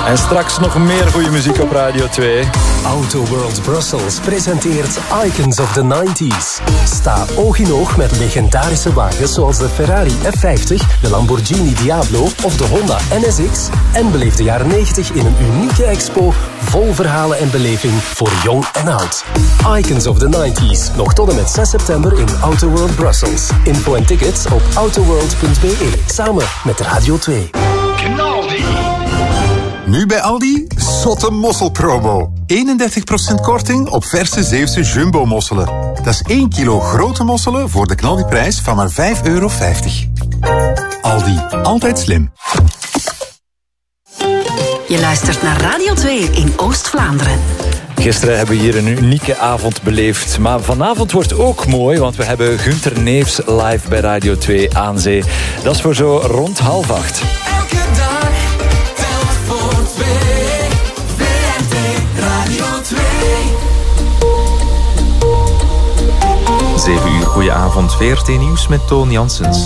En straks nog meer goede muziek op Radio 2. Auto World Brussels presenteert Icons of the 90s. Sta oog in oog met legendarische wagens zoals de Ferrari F50, de Lamborghini Diablo of de Honda NSX. En beleef de jaren 90 in een unieke expo vol verhalen en beleving voor jong en oud. Icons of the 90s. Nog tot en met 6 september in Auto World Brussels. Info en tickets op autoworld.be. Samen met Radio 2. Knaldi. Nu bij Aldi, zotte mosselpromo. 31% korting op verse Zeeuwse jumbo-mosselen. Dat is 1 kilo grote mosselen voor de knaldiprijs van maar €5,50. Aldi, altijd slim. Je luistert naar Radio 2 in Oost-Vlaanderen. Gisteren hebben we hier een unieke avond beleefd. Maar vanavond wordt ook mooi, want we hebben Gunther Neefs live bij Radio 2 aan zee. Dat is voor zo rond 7:30. Elke dag telt voor 2. VRT Radio 2. 7 uur, goedenavond. VRT Nieuws met Toon Janssens.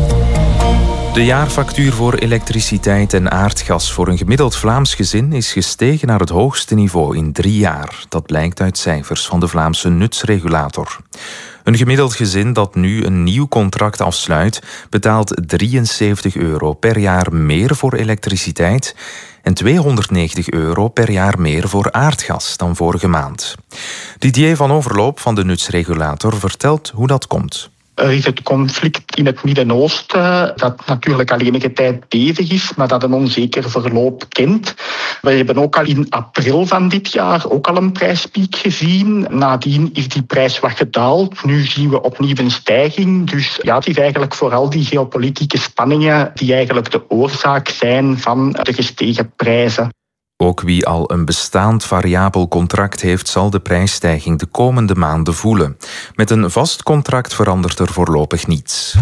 De jaarfactuur voor elektriciteit en aardgas voor een gemiddeld Vlaams gezin is gestegen naar het hoogste niveau in 3 jaar. Dat blijkt uit cijfers van de Vlaamse nutsregulator. Een gemiddeld gezin dat nu een nieuw contract afsluit, betaalt €73 per jaar meer voor elektriciteit en €290 per jaar meer voor aardgas dan vorige maand. Didier van Overloop van de nutsregulator vertelt hoe dat komt. Er is het conflict in het Midden-Oosten, dat natuurlijk al enige tijd bezig is, maar dat een onzeker verloop kent. We hebben ook al in april van dit jaar ook al een prijspiek gezien. Nadien is die prijs wat gedaald. Nu zien we opnieuw een stijging. Dus ja, het is eigenlijk vooral die geopolitieke spanningen die eigenlijk de oorzaak zijn van de gestegen prijzen. Ook wie al een bestaand variabel contract heeft, zal de prijsstijging de komende maanden voelen. Met een vast contract verandert er voorlopig niets.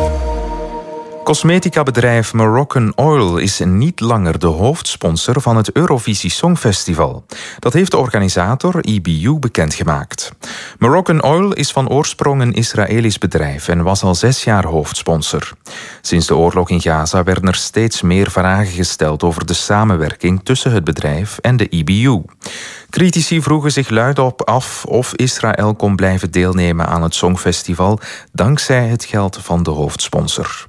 Cosmetica-bedrijf Moroccan Oil is niet langer de hoofdsponsor van het Eurovisie Songfestival. Dat heeft de organisator EBU bekendgemaakt. Moroccan Oil is van oorsprong een Israëlisch bedrijf en was al 6 jaar hoofdsponsor. Sinds de oorlog in Gaza werden er steeds meer vragen gesteld over de samenwerking tussen het bedrijf en de EBU. Critici vroegen zich luidop af of Israël kon blijven deelnemen aan het Songfestival dankzij het geld van de hoofdsponsor.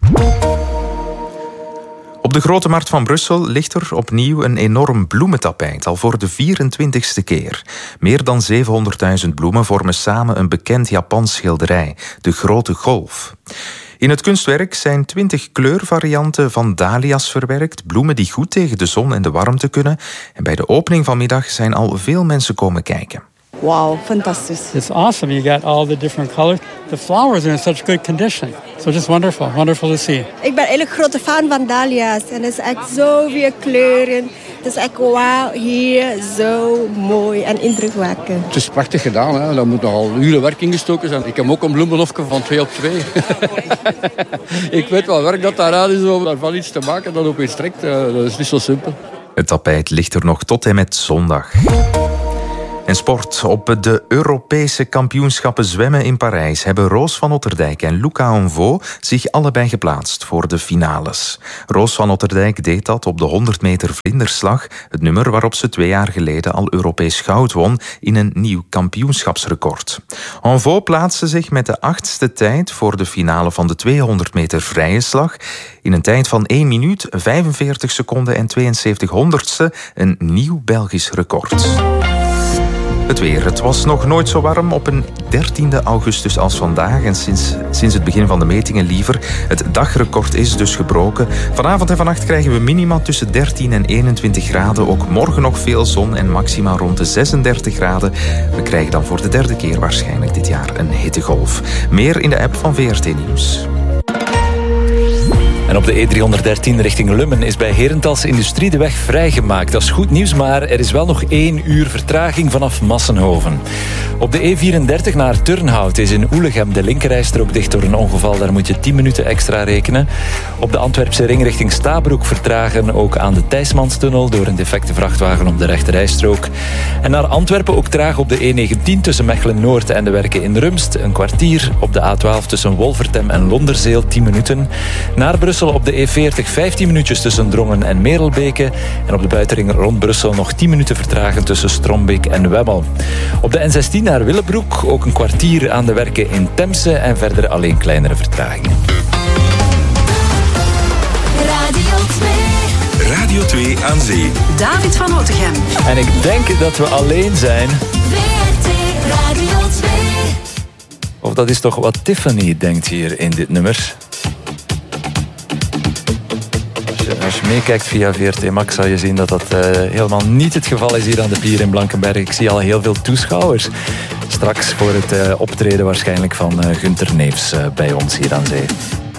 Op de Grote Markt van Brussel ligt er opnieuw een enorm bloementapijt, al voor de 24e keer. Meer dan 700.000 bloemen vormen samen een bekend Japans schilderij, de Grote Golf. In het kunstwerk zijn 20 kleurvarianten van dahlia's verwerkt, bloemen die goed tegen de zon en de warmte kunnen. En bij de opening vanmiddag zijn al veel mensen komen kijken. Wow, fantastisch. It's awesome. You got all the different colors. The flowers are in such good condition. So just wonderful. Wonderful to see. Ik ben eigenlijk grote fan van dahlia's. En het is echt zoveel kleuren. Het is echt wauw, hier zo mooi en indrukwekkend. Het is prachtig gedaan. Hè. Daar moet nogal uren werk in gestoken zijn. Ik heb ook een bloemenhofje van 2 op 2. Ik weet wel werk dat daaraan is om daarvan iets te maken dat op iets trekt. Dat is niet zo simpel. Het tapijt ligt er nog tot en met zondag. En sport. Op de Europese kampioenschappen zwemmen in Parijs hebben Roos van Otterdijk en Luca Onvo zich allebei geplaatst voor de finales. Roos van Otterdijk deed dat op de 100 meter vlinderslag, het nummer waarop ze 2 jaar geleden al Europees goud won in een nieuw kampioenschapsrecord. Onvo plaatste zich met de 8e tijd voor de finale van de 200 meter vrije slag in een tijd van 1 minuut, 45 seconden en 72 honderdste, een nieuw Belgisch record. Het weer. Het was nog nooit zo warm op een 13e augustus als vandaag. En sinds het begin van de metingen liever. Het dagrecord is dus gebroken. Vanavond en vannacht krijgen we minima tussen 13 en 21 graden. Ook morgen nog veel zon en maxima rond de 36 graden. We krijgen dan voor de 3e keer waarschijnlijk dit jaar een hittegolf. Meer in de app van VRT Nieuws. En op de E313 richting Lummen is bij Herentals Industrie de weg vrijgemaakt. Dat is goed nieuws, maar er is wel nog 1 uur vertraging vanaf Massenhoven. Op de E34 naar Turnhout is in Oelegem de linkerrijstrook dicht door een ongeval. Daar moet je 10 minuten extra rekenen. Op de Antwerpse ring richting Stabroek vertragen ook aan de Thijsmanstunnel door een defecte vrachtwagen op de rechterrijstrook. En naar Antwerpen ook traag op de E19 tussen Mechelen-Noord en de werken in Rumst. Een kwartier. Op de A12 tussen Wolvertem en Londerzeel 10 minuten. Naar Brussel op de E40 15 minuutjes tussen Drongen en Merelbeke. En op de buitenring rond Brussel nog 10 minuten vertragen tussen Strombeek en Wemmel. Op de N16 naar Willebroek ook een kwartier aan de werken in Temse en verder alleen kleinere vertragingen. Radio 2 aan zee. David van Otegem. En ik denk dat we alleen zijn. VRT Radio 2. Of dat is toch wat Tiffany denkt hier in dit nummer. Als je meekijkt via VRT Max zal je zien dat dat helemaal niet het geval is hier aan de pier in Blankenberg. Ik zie al heel veel toeschouwers. Straks voor het optreden waarschijnlijk van Gunther Neefs bij ons hier aan zee.